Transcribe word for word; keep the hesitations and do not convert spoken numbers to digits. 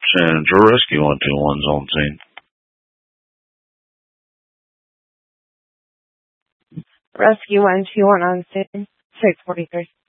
San Andrew Rescue one two one's on scene. Rescue one two one on scene. six forty-three.